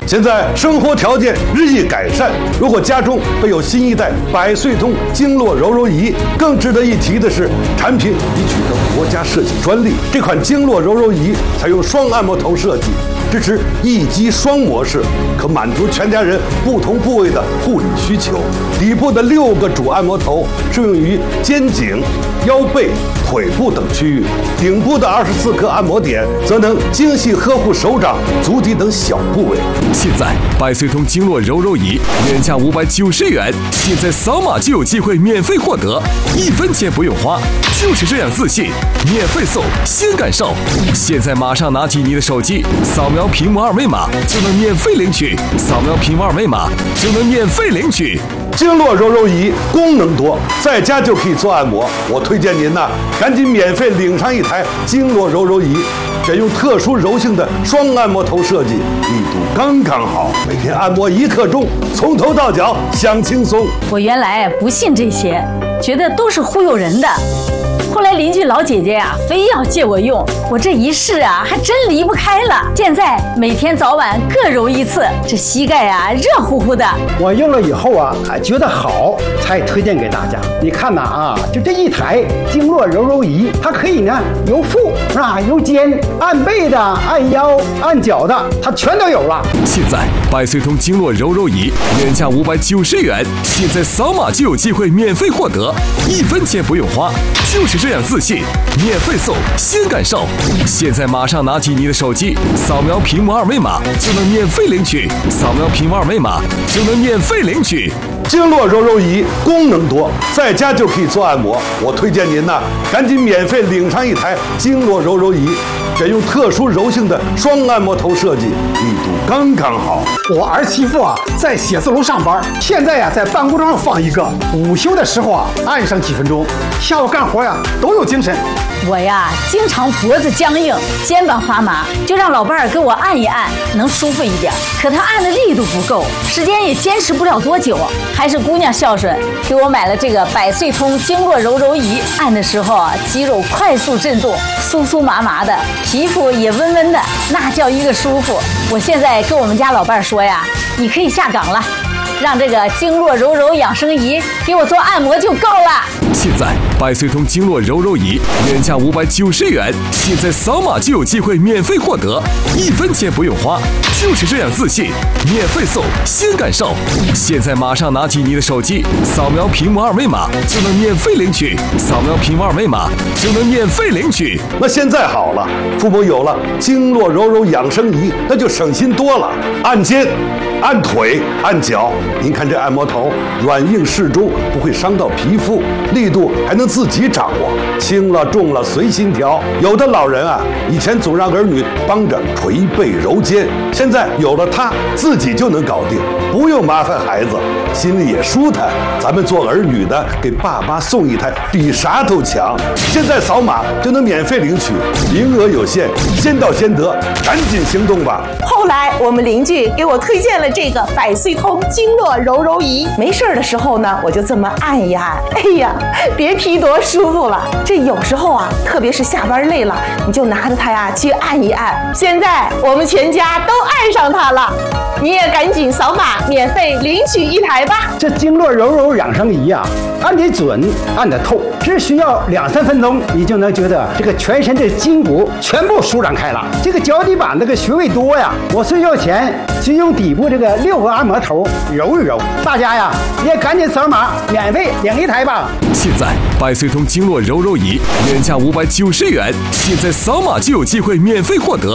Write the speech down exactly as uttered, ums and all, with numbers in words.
现在生活条件日益改善，如果家中备有新一代百岁通经络柔柔仪，更值得一提的是，产品已取得国家设计专利。这款经络柔柔仪采用双按摩头设计，支持一击双模式，可满足全家人不同部位的护理需求。底部的六个主按摩头适用于肩颈、腰背、腿部等区域，顶部的二十四颗按摩点则能精细呵护手掌、足底等小部位。 现在百岁通经络柔柔仪原价五百九十元，现在扫码就有机会免费获得，一分钱不用花，就是这样自信，免费送，先感受。现在马上拿起你的手机，扫描屏幕二维码就能免费领取，扫描屏幕二维码就能免费领取。 经络柔柔仪功能多，在家就可以做按摩。我推荐您呐，赶紧免费领上一台经络柔柔仪，选用特殊柔性的双按摩头设计，力度刚刚好，每天按摩一刻钟，从头到脚享轻松。 我原来不信这些，觉得都是忽悠人的。后来邻居老姐姐呀、啊，非要借我用，我这一试啊，还真离不开了。现在每天早晚各揉一次，这膝盖啊热乎乎的。 我用了以后啊，觉得好，才推荐给大家。你看呐啊，就这一台经络柔柔仪，它可以呢由腹啊由肩按背的、按腰、按脚的，它全都有了。 现在百岁通经络柔柔仪原价五百九十元，现在扫码就有机会免费获得，一分钱不用花，就是这样自信，免费送，先感受。现在马上拿起你的手机，扫描屏幕二维码就能免费领取，扫描屏幕二维码就能免费领取。 经络柔柔仪功能多，在家就可以做按摩。我推荐您呐，赶紧免费领上一台经络柔柔仪，选用特殊柔性的双按摩头设计，力度刚刚好。 我儿媳妇啊，在写字楼上班，现在呀、啊、在办公桌上放一个，午休的时候啊按上几分钟，下午干活呀都有精神。 我呀经常脖子僵硬、肩膀发麻，就让老伴儿给我按一按，能舒服一点。可他按的力度不够，时间也坚持不了多久。还是姑娘孝顺，给我买了这个百岁通经络柔柔仪，按的时候啊，肌肉快速震动，酥酥麻麻的，皮肤也温温的，那叫一个舒服。我现在跟我们家老伴儿说呀，你可以下岗了，让这个经络柔柔养生仪给我做按摩就够了。 现在百岁通经络柔柔仪原价五百九十元，现在扫码就有机会免费获得，一分钱不用花，就是这样自信，免费送，先感受。现在马上拿起你的手机，扫描屏幕二维码就能免费领取，扫描屏幕二维码就能免费领取。 那现在好了，父母有了经络柔柔养生仪，那就省心多了。按肩、按腿、按脚，您看这按摩头软硬适中，不会伤到皮肤，力度还能自己掌握，轻了重了随心调。有的老人啊，以前总让儿女帮着捶背揉肩，现在有了它，自己就能搞定，不用麻烦孩子，心里也舒坦。咱们做儿女的，给爸妈送一台比啥都强。现在扫码就能免费领取，名额有限，先到先得，赶紧行动吧。 后来我们邻居给我推荐了这个百岁通经络柔柔仪，没事的时候呢，我就这么按一按，哎呀，别提多舒服了。这有时候啊，特别是下班累了，你就拿着它呀去按一按。现在我们全家都爱上它了，你也赶紧扫码免费领取一台吧。 这经络柔柔养生仪啊，按得准，按得透，只需要两三分钟，你就能觉得这个全身的筋骨全部舒展开了。这个脚底板这个穴位多呀，我睡觉前就用底部这个六个按摩头揉一揉。大家呀也赶紧扫码免费领一台吧。 现在百岁通经络柔柔仪原价五百九十元，现在扫码就有机会免费获得。